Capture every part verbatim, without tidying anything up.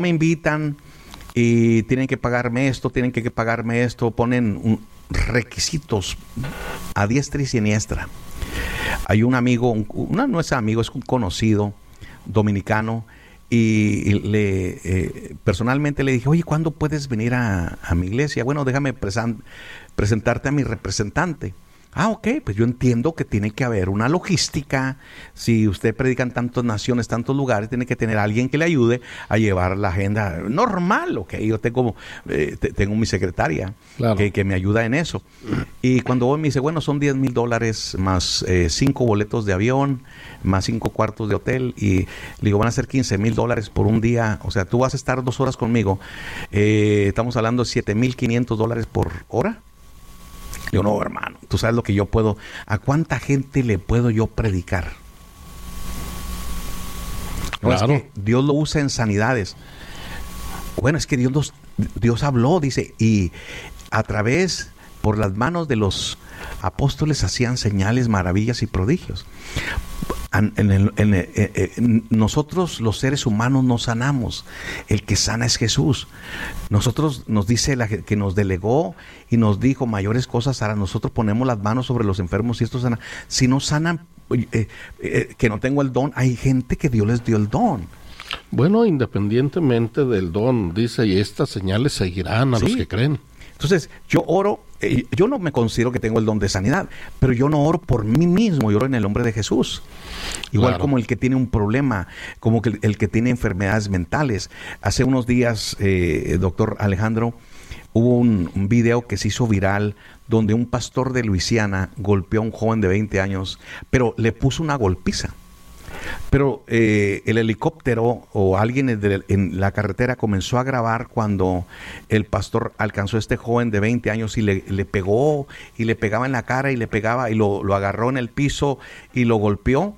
me invitan y tienen que pagarme esto, tienen que pagarme esto, ponen un, requisitos a diestra y siniestra. Hay un amigo, un, una, no es amigo, es un conocido dominicano, y, y le eh, personalmente le dije, oye, ¿cuándo puedes venir a, a mi iglesia? Bueno, déjame presen- presentarte a mi representante. Ah, ok, pues yo entiendo que tiene que haber una logística. Si usted predica en tantas naciones, tantos lugares, tiene que tener alguien que le ayude a llevar la agenda normal, ok. Yo tengo, eh, te, tengo mi secretaria, claro, que, que me ayuda en eso. Y cuando voy me dice, bueno, son diez mil dólares más eh, cinco boletos de avión, más cinco cuartos de hotel. Y le digo, van a ser quince mil dólares por un día. O sea, tú vas a estar dos horas conmigo. Eh, estamos hablando de siete mil quinientos dólares por hora. Yo no, hermano, tú sabes lo que yo puedo, ¿a cuánta gente le puedo yo predicar? No, claro. Es que Dios lo usa en sanidades. Bueno, es que Dios nos, Dios habló, dice, y a través, por las manos de los apóstoles hacían señales, maravillas y prodigios. En, en, en, en, en, en, nosotros los seres humanos no sanamos, el que sana es Jesús. Nosotros, nos dice la, que nos delegó y nos dijo mayores cosas hará. Nosotros ponemos las manos sobre los enfermos y estos sanan. Si no sanan, eh, eh, que no tengo el don, hay gente que Dios les dio el don. Bueno, independientemente del don, dice, y estas señales seguirán a sí. los que creen. Entonces, yo oro, eh, yo no me considero que tengo el don de sanidad, pero yo no oro por mí mismo, yo oro en el nombre de Jesús. Igual claro. como el que tiene un problema, como que el, el que tiene enfermedades mentales. Hace unos días, eh, doctor Alejandro, hubo un, un video que se hizo viral donde un pastor de Luisiana golpeó a un joven de veinte años, pero le puso una golpiza. Pero eh, el helicóptero o alguien en, en la carretera comenzó a grabar cuando el pastor alcanzó a este joven de veinte años y le, le pegó y le pegaba en la cara y le pegaba y lo, lo agarró en el piso y lo golpeó.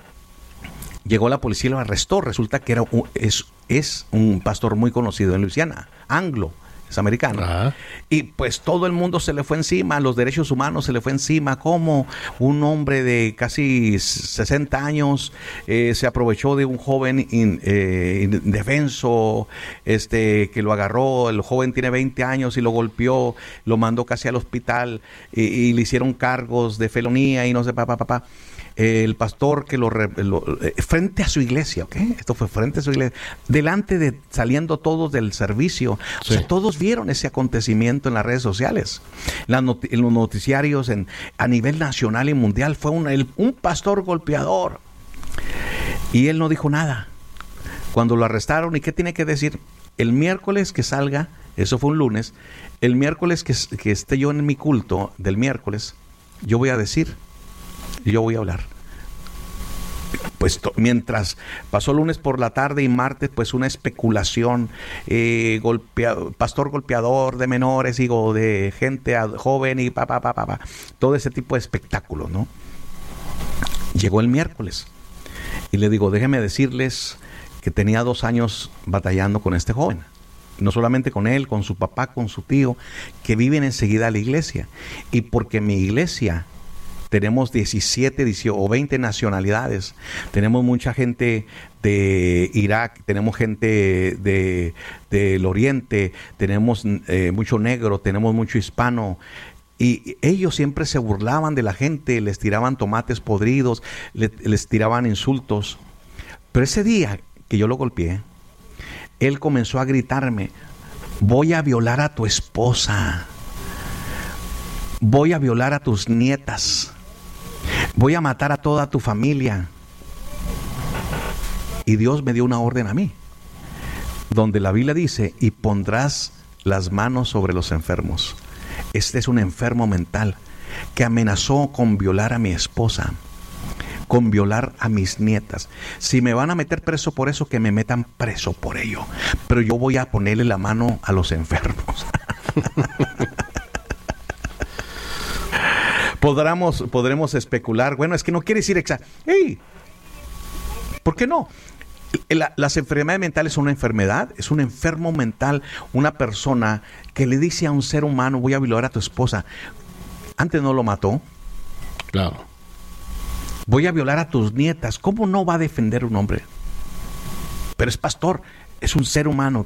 Llegó la policía y lo arrestó. Resulta que era un, es, es un pastor muy conocido en Luisiana, anglo. Es americano. Ajá. Y pues todo el mundo se le fue encima, los derechos humanos se le fue encima, como un hombre de casi sesenta años eh, se aprovechó de un joven in, eh, indefenso, este, que lo agarró. El joven tiene veinte años y lo golpeó, lo mandó casi al hospital y, y le hicieron cargos de felonía y no sé, papá, papá. Pa. El pastor que lo, lo frente a su iglesia, ¿ok? Esto fue frente a su iglesia, delante de, saliendo todos del servicio. Sí. O sea, todos vieron ese acontecimiento en las redes sociales, la not- en los noticiarios en, a nivel nacional y mundial. Fue un, el, un pastor golpeador. Y él no dijo nada. Cuando lo arrestaron, ¿y qué tiene que decir? El miércoles que salga, eso fue un lunes, el miércoles que, que esté yo en mi culto del miércoles, yo voy a decir, yo voy a hablar. Pues to, mientras pasó lunes por la tarde y martes, pues una especulación, eh, golpea, pastor golpeador de menores, digo, de gente joven y pa, pa, pa, pa, pa, todo ese tipo de espectáculos, ¿no? Llegó el miércoles y le digo, déjenme decirles que tenía dos años batallando con este joven. No solamente con él, con su papá, con su tío, que viven enseguida a la iglesia. Y porque mi iglesia tenemos diecisiete, dieciocho o veinte nacionalidades. Tenemos mucha gente de Irak, tenemos gente de del Oriente, tenemos eh, mucho negro, tenemos mucho hispano. Y ellos siempre se burlaban de la gente, les tiraban tomates podridos, les, les tiraban insultos. Pero ese día que yo lo golpeé, él comenzó a gritarme, voy a violar a tu esposa, voy a violar a tus nietas, voy a matar a toda tu familia. Y Dios me dio una orden a mí, donde la Biblia dice, y pondrás las manos sobre los enfermos. Este es un enfermo mental que amenazó con violar a mi esposa, con violar a mis nietas. Si me van a meter preso por eso, que me metan preso por ello. Pero yo voy a ponerle la mano a los enfermos. Podremos, podremos especular. Bueno, es que no quiere decir exacto. ¡Ey! ¿Por qué no? La, las enfermedades mentales son una enfermedad, es un enfermo mental, una persona que le dice a un ser humano, voy a violar a tu esposa. Antes no lo mató. Claro. Voy a violar a tus nietas. ¿Cómo no va a defender un hombre? Pero es pastor. es un ser humano